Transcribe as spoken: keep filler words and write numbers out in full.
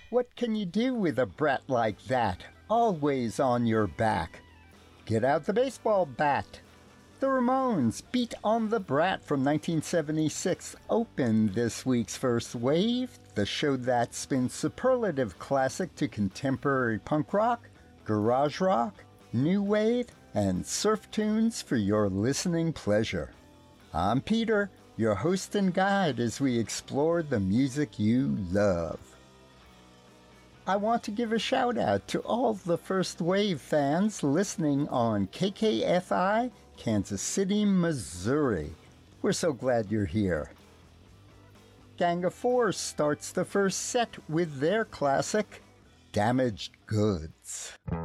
What can you do with a brat like that, always on your back? Get out the baseball bat. The Ramones' Beat on the Brat from nineteen seventy-six opened this week's First Wave, the show that's been superlative classic to contemporary punk rock, garage rock, new wave, and surf tunes for your listening pleasure. I'm Peter, your host and guide as we explore the music you love. I want to give a shout out to all the First Wave fans listening on K K F I, Kansas City, Missouri. We're so glad you're here. Gang of Four starts the first set with their classic, Damaged Goods.